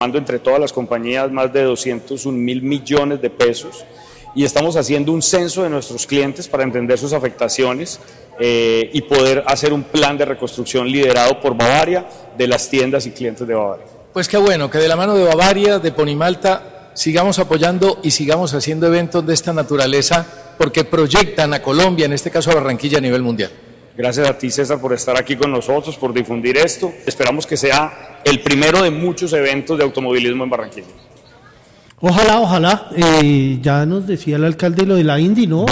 entre todas las compañías más de 201.000 millones de pesos y estamos haciendo un censo de nuestros clientes para entender sus afectaciones y poder hacer un plan de reconstrucción liderado por Bavaria de las tiendas y clientes de Bavaria. Pues qué bueno que de la mano de Bavaria, de Ponimalta, sigamos apoyando y sigamos haciendo eventos de esta naturaleza porque proyectan a Colombia, en este caso a Barranquilla, a nivel mundial. Gracias a ti, César, por estar aquí con nosotros, por difundir esto. Esperamos que sea el primero de muchos eventos de automovilismo en Barranquilla. Ojalá, ya nos decía el alcalde lo de la Indy, ¿no?